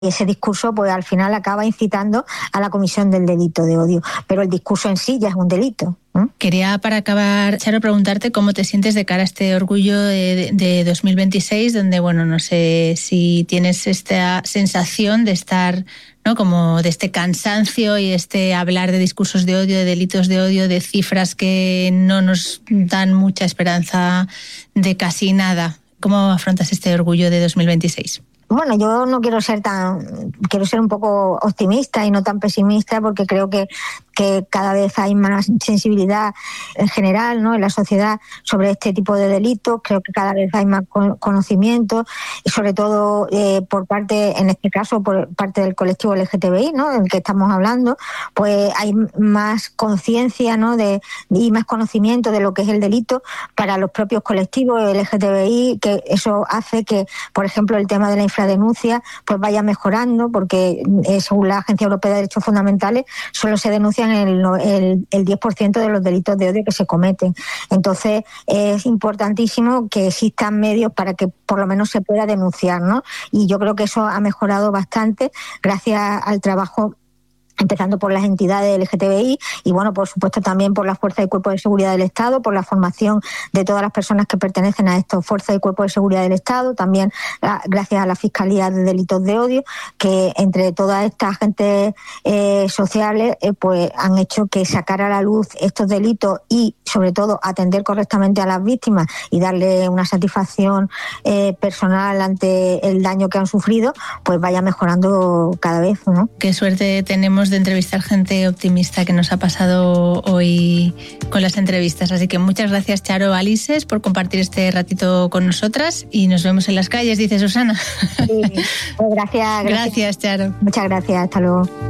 ese discurso pues al final acaba incitando a la comisión del delito de odio, pero el discurso en sí ya es un delito. Quería, para acabar, Charo, preguntarte cómo te sientes de cara a este orgullo de 2026, donde, bueno, no sé si tienes esta sensación de estar, ¿no?, como de este cansancio y hablar de discursos de odio, de delitos de odio, de cifras que no nos dan mucha esperanza de casi nada. ¿Cómo afrontas este orgullo de 2026? Bueno, yo no quiero ser un poco optimista y no tan pesimista, porque creo que cada vez hay más sensibilidad en general, ¿no?, en la sociedad sobre este tipo de delitos. Creo que cada vez hay más conocimiento, y sobre todo por parte del colectivo LGTBI, ¿no?, del que estamos hablando, pues hay más conciencia, ¿no?, y más conocimiento de lo que es el delito para los propios colectivos LGTBI, que eso hace que, por ejemplo, el tema de la infradenuncia pues vaya mejorando, porque según la Agencia Europea de Derechos Fundamentales solo se denuncian el 10% de los delitos de odio que se cometen. Entonces es importantísimo que existan medios para que por lo menos se pueda denunciar, ¿no? Y yo creo que eso ha mejorado bastante gracias al trabajo, empezando por las entidades LGTBI y, bueno, por supuesto también por las fuerzas y cuerpos de seguridad del Estado, por la formación de todas las personas que pertenecen a estas fuerzas y cuerpos de seguridad del Estado, también gracias a la Fiscalía de Delitos de Odio, que entre todas estas agentes sociales pues han hecho que sacar a la luz estos delitos y, sobre todo, atender correctamente a las víctimas y darle una satisfacción personal ante el daño que han sufrido, pues vaya mejorando cada vez, ¿no? Qué suerte tenemos de entrevistar gente optimista, que nos ha pasado hoy con las entrevistas. Así que muchas gracias, Charo Alises, por compartir este ratito con nosotras, y nos vemos en las calles, dice Susana. Sí, pues gracias. Gracias, Charo. Muchas gracias, hasta luego.